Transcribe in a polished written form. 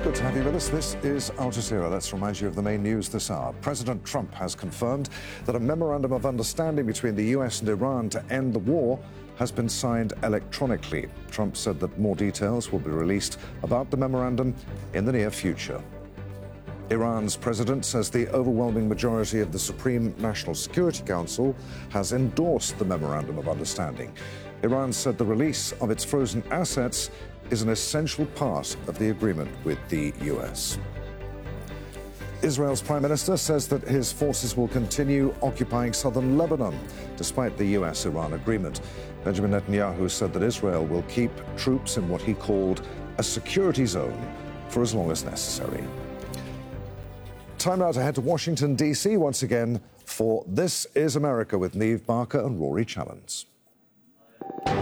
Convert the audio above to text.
Good to have you with us. This is Al Jazeera. Let's remind you of the main news this hour. President Trump has confirmed that a memorandum of understanding between the US and Iran to end the war has been signed electronically. Trump said that more details will be released about the memorandum in the near future. Iran's president says the overwhelming majority of the Supreme National Security Council has endorsed the memorandum of understanding. Iran said the release of its frozen assets is an essential part of the agreement with the US. Israel's prime minister says that his forces will continue occupying southern Lebanon, despite the US-Iran agreement. Benjamin Netanyahu said that Israel will keep troops in what he called a security zone for as long as necessary. Time now to head to Washington, D.C. once again for This is America with Neve Barker and Rory Challens.